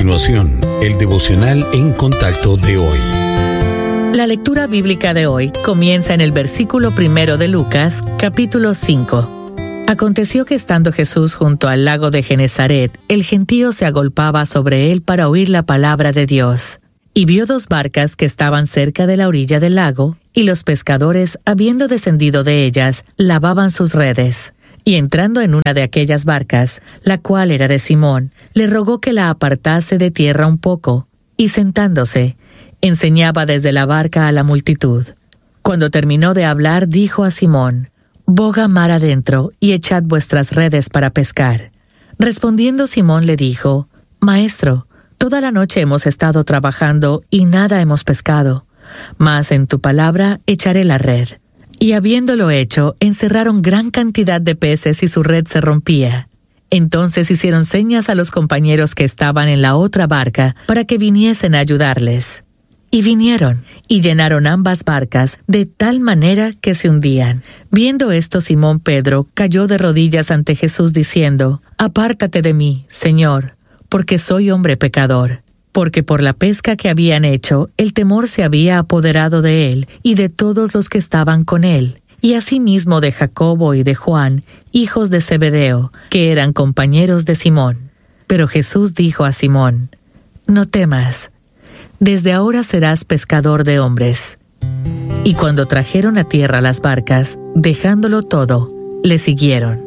continuación, el devocional en contacto de hoy. La lectura bíblica de hoy comienza en el versículo 1 de Lucas, capítulo 5. Aconteció que estando Jesús junto al lago de Genezaret, el gentío se agolpaba sobre él para oír la palabra de Dios. Y vio 2 barcas que estaban cerca de la orilla del lago, y los pescadores, habiendo descendido de ellas, lavaban sus redes. Y entrando en una de aquellas barcas, la cual era de Simón, le rogó que la apartase de tierra un poco, y sentándose, enseñaba desde la barca a la multitud. Cuando terminó de hablar, dijo a Simón: «Boga mar adentro, y echad vuestras redes para pescar». Respondiendo Simón le dijo: «Maestro, toda la noche hemos estado trabajando, y nada hemos pescado, mas en tu palabra echaré la red». Y habiéndolo hecho, encerraron gran cantidad de peces y su red se rompía. Entonces hicieron señas a los compañeros que estaban en la otra barca para que viniesen a ayudarles. Y vinieron, y llenaron ambas barcas de tal manera que se hundían. Viendo esto, Simón Pedro cayó de rodillas ante Jesús diciendo: «Apártate de mí, Señor, porque soy hombre pecador». Porque por la pesca que habían hecho, el temor se había apoderado de él y de todos los que estaban con él, y asimismo de Jacobo y de Juan, hijos de Zebedeo, que eran compañeros de Simón. Pero Jesús dijo a Simón: «No temas, desde ahora serás pescador de hombres». Y cuando trajeron a tierra las barcas, dejándolo todo, le siguieron.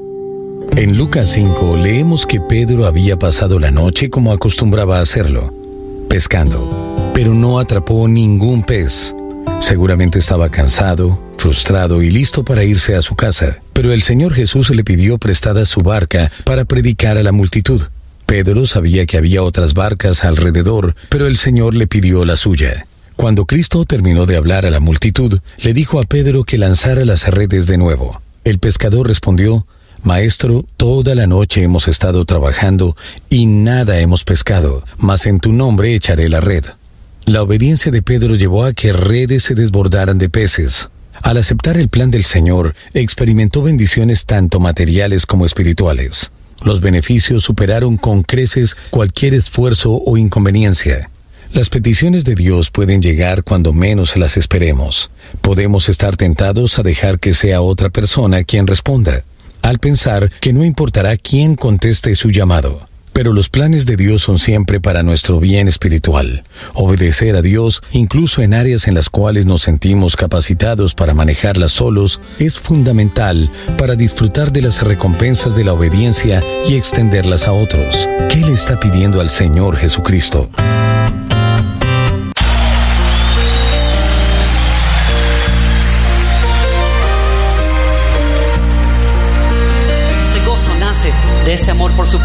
En Lucas 5 leemos que Pedro había pasado la noche como acostumbraba a hacerlo, pescando, pero no atrapó ningún pez. Seguramente estaba cansado, frustrado y listo para irse a su casa, pero el Señor Jesús le pidió prestada su barca para predicar a la multitud. Pedro sabía que había otras barcas alrededor, pero el Señor le pidió la suya. Cuando Cristo terminó de hablar a la multitud, le dijo a Pedro que lanzara las redes de nuevo. El pescador respondió: «Maestro, toda la noche hemos estado trabajando y nada hemos pescado, mas en tu nombre echaré la red». La obediencia de Pedro llevó a que redes se desbordaran de peces. Al aceptar el plan del Señor, experimentó bendiciones tanto materiales como espirituales. Los beneficios superaron con creces cualquier esfuerzo o inconveniencia. Las peticiones de Dios pueden llegar cuando menos las esperemos. Podemos estar tentados a dejar que sea otra persona quien responda, al pensar que no importará quién conteste su llamado. Pero los planes de Dios son siempre para nuestro bien espiritual. Obedecer a Dios, incluso en áreas en las cuales nos sentimos capacitados para manejarlas solos, es fundamental para disfrutar de las recompensas de la obediencia y extenderlas a otros. ¿Qué le está pidiendo al Señor Jesucristo? De ese amor por su